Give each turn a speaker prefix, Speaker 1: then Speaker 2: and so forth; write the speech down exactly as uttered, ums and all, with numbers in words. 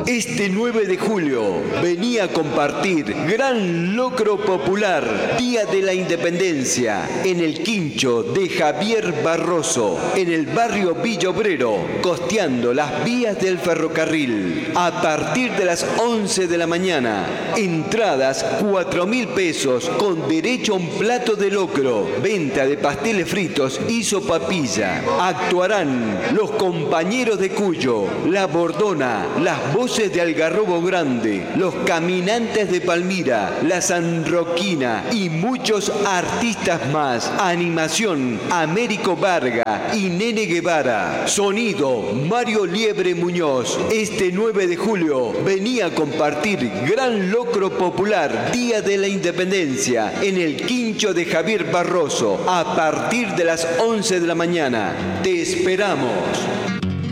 Speaker 1: Este nueve de julio venía a compartir Gran Locro Popular, Día de la Independencia, en el quincho de Javier Barroso, en el barrio Villa Obrero, costeando las vías del ferrocarril. A partir de las once de la mañana, entradas cuatro mil pesos con derecho a un plato de locro, venta de pasteles fritos y sopapilla. Actuarán los compañeros de Cuyo, La Bordona, las voces de Algarrobo Grande, los caminantes de Palmira, la Sanroquina y muchos artistas más. Animación, Américo Varga y Nene Guevara. Sonido, Mario Liebre Muñoz. Este nueve de julio venía a compartir Gran Locro Popular, Día de la Independencia, en el quincho de Javier Barroso, a partir de las once de la mañana. Te esperamos.